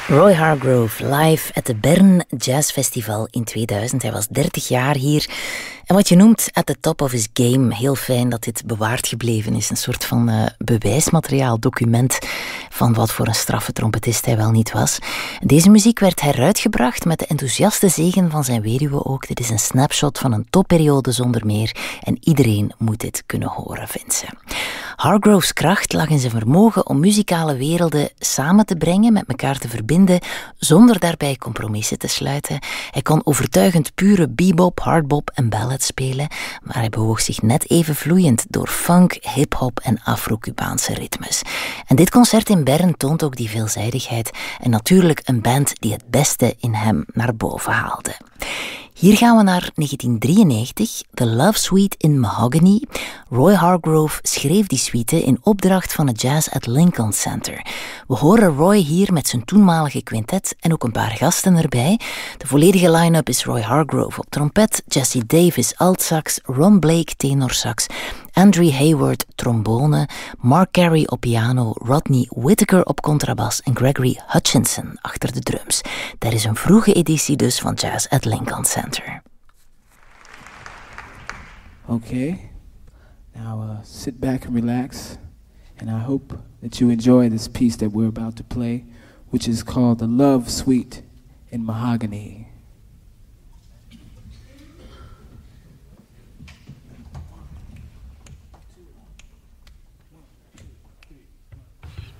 Roy Hargrove live at de Bern Jazz Festival in 2000. Hij was 30 jaar hier. En wat je noemt at the top of his game. Heel fijn dat dit bewaard gebleven is. Een soort van bewijsmateriaal, document van wat voor een straffe trompetist hij wel niet was. Deze muziek werd heruitgebracht met de enthousiaste zegen van zijn weduwe ook. Dit is een snapshot van een topperiode zonder meer. En iedereen moet dit kunnen horen, vindt ze. Hargrove's kracht lag in zijn vermogen om muzikale werelden samen te brengen, met elkaar te verbinden, zonder daarbij compromissen te sluiten. Hij kon overtuigend pure bebop, hardbop en ballad spelen, maar hij bewoog zich net even vloeiend door funk, hip-hop en Afro-Cubaanse ritmes. En dit concert in Bern toont ook die veelzijdigheid en natuurlijk een band die het beste in hem naar boven haalde. Hier gaan we naar 1993, The Love Suite in Mahogany. Roy Hargrove schreef die suite in opdracht van het Jazz at Lincoln Center. We horen Roy hier met zijn toenmalige quintet en ook een paar gasten erbij. De volledige line-up is Roy Hargrove op trompet, Jesse Davis altsax, Ron Blake tenorsax, Andre Hayward trombone, Mark Carey op piano, Rodney Whittaker op contrabas en Gregory Hutchinson achter de drums. Dat is een vroege editie dus van Jazz at Lincoln Center. Okay, now sit back and relax, and I hope that you enjoy this piece that we're about to play, which is called The Love Suite in Mahogany.